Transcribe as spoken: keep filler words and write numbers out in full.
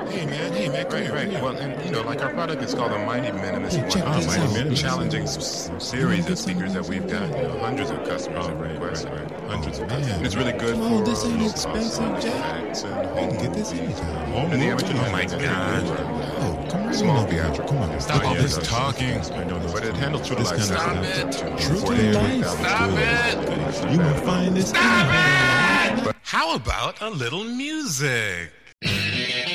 Hey man, hey man, come Right, here, right. come here. Well, and you know, like our product is called the Mighty Minimus. Hey, One check of this the out. most Minimus. challenging s- series of speakers that we've got. You know, hundreds of customers Oh, have right, requested. right, right. Hundreds Oh, of customers. man. And it's really good Come for on, this ain't low cost expensive, sound Jack. effects and We home can get this movies. anytime. Home and the amateur movie. music. Oh, my is pretty God. good. Oh, come on. Small over here. theatrical. Come on. Stop all Yeah, this those- talking. I know those- But it handles true to this life kind of sound. stuff. True True to life. Stop it. You will find this. How about a little music?